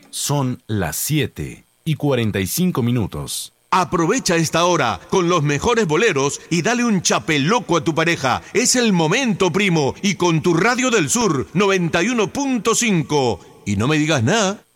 Son las 7:45. Aprovecha esta hora con los mejores boleros y dale un chapeloco a tu pareja. Es el momento, primo, y con tu Radio del Sur 91.5. Y no me digas nada.